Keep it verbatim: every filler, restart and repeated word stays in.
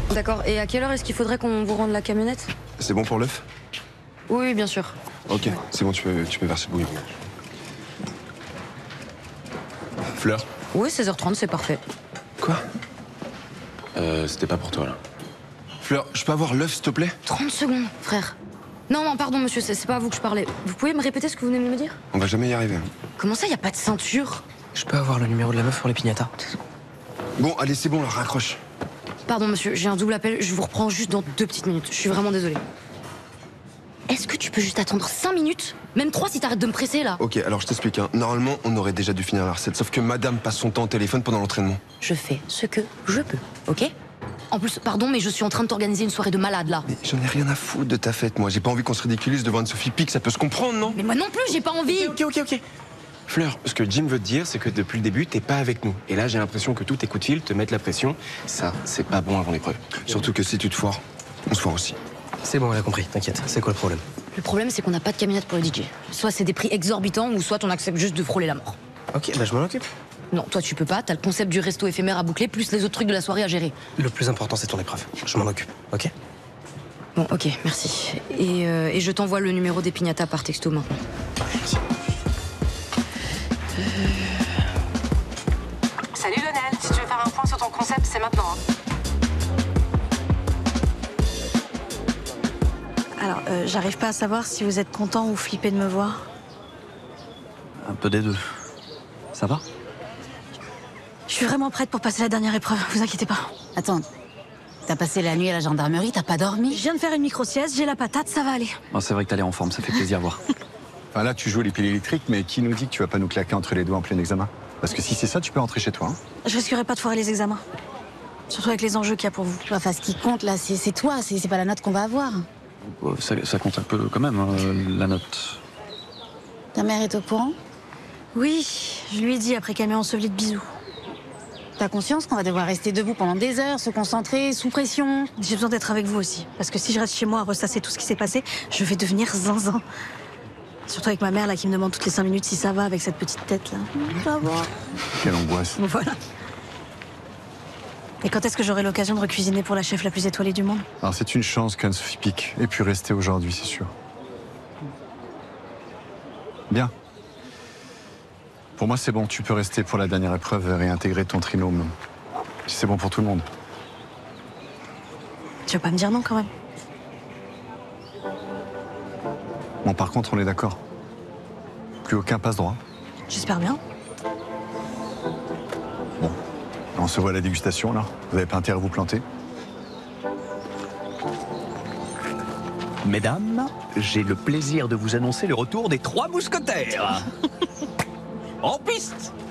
D'accord, et à quelle heure est-ce qu'il faudrait qu'on vous rende la camionnette? C'est bon pour l'œuf? Oui, oui, bien sûr. Ok, c'est bon, tu peux, tu peux verser le bouillon. Fleur? Oui, seize heures trente, c'est parfait. Quoi? Euh, c'était pas pour toi, là. Fleur, je peux avoir l'œuf, s'il te plaît? trente secondes, frère. Non, non, pardon, monsieur, c'est c'est pas à vous que je parlais. Vous pouvez me répéter ce que vous venez de me dire? On va jamais y arriver. Comment ça, y a pas de ceinture? Je peux avoir le numéro de la meuf pour les piñatas? Bon, allez, c'est bon, là, raccroche. Pardon, monsieur, j'ai un double appel, je vous reprends juste dans deux petites minutes. Je suis vraiment désolée. Est-ce que tu peux juste attendre cinq minutes? Même trois si t'arrêtes de me presser, là. Ok, alors je t'explique. Hein. Normalement, on aurait déjà dû finir la recette, sauf que madame passe son temps au téléphone pendant l'entraînement. Je fais ce que je peux, ok? En plus, pardon, mais je suis en train de t'organiser une soirée de malade, là. Mais j'en ai rien à foutre de ta fête, moi. J'ai pas envie qu'on se ridiculise devant une Sophie Pic, ça peut se comprendre, non? Mais moi non plus, j'ai pas envie. Ok, ok, ok. Fleur, ce que Jim veut te dire, c'est que depuis le début, t'es pas avec nous. Et là, j'ai l'impression que tous tes coups de fil te mettent la pression. Ça, c'est pas bon avant l'épreuve. Surtout que si tu te foires, on se foire aussi. C'est bon, elle a compris, t'inquiète. C'est quoi le problème? Le problème, c'est qu'on n'a pas de camionnette pour le D J. Soit c'est des prix exorbitants, ou soit on accepte juste de frôler la mort. Ok, bah je m'en occupe. Non, toi tu peux pas, t'as le concept du resto éphémère à boucler, plus les autres trucs de la soirée à gérer. Le plus important, c'est ton épreuve. Je m'en occupe, ok? Bon, ok, merci. Et, euh, et je t'envoie le numéro des piñatas par texto maintenant. Merci. Salut Lionel, si tu veux faire un point sur ton concept, c'est maintenant. Hein. Alors, euh, j'arrive pas à savoir si vous êtes content ou flippé de me voir. Un peu des deux. Ça va? Je suis vraiment prête pour passer la dernière épreuve, vous inquiétez pas. Attends, t'as passé la nuit à la gendarmerie, t'as pas dormi? Je viens de faire une micro-sieste, j'ai la patate, ça va aller. Bon, c'est vrai que t'as l'air en forme, ça fait plaisir à voir. Enfin là, tu joues les piles électriques, mais qui nous dit que tu vas pas nous claquer entre les doigts en plein examen? Parce que si c'est ça, tu peux rentrer chez toi. Hein. Je risquerai pas de foirer les examens. Surtout avec les enjeux qu'il y a pour vous. Enfin, ce qui compte là, c'est c'est toi, c'est c'est pas la note qu'on va avoir. Ça, ça compte un peu quand même, hein, la note. Ta mère est au courant? Oui, je lui ai dit après qu'elle m'ait enseveli de bisous. T'as conscience qu'on va devoir rester debout pendant des heures, se concentrer, sous pression? J'ai besoin d'être avec vous aussi. Parce que si je reste chez moi à ressasser tout ce qui s'est passé, je vais devenir zinzin. Surtout avec ma mère là qui me demande toutes les cinq minutes si ça va avec cette petite tête là. Ça va. Quelle angoisse. Voilà. Et quand est-ce que j'aurai l'occasion de recuisiner pour la chef la plus étoilée du monde? Alors c'est une chance qu'Anne-Sophie Pic ait pu rester aujourd'hui, c'est sûr. Bien. Pour moi, c'est bon, tu peux rester pour la dernière épreuve et réintégrer ton trinôme. Si c'est bon pour tout le monde. Tu vas pas me dire non quand même? Bon, par contre, on est d'accord. Plus aucun passe-droit. J'espère bien. Bon. On se voit à la dégustation, là. Vous avez pas intérêt à vous planter? Mesdames, j'ai le plaisir de vous annoncer le retour des trois mousquetaires. En piste!